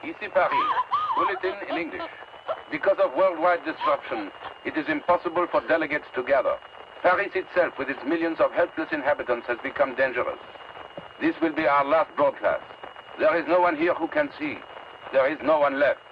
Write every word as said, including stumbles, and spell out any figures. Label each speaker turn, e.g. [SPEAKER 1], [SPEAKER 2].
[SPEAKER 1] Ici Paris. Bulletin in English. Because of worldwide disruption, it is impossible for delegates to gather. Paris itself, with its millions of helpless inhabitants, has become dangerous. This will be our last broadcast. There is no one here who can see. There is no one left.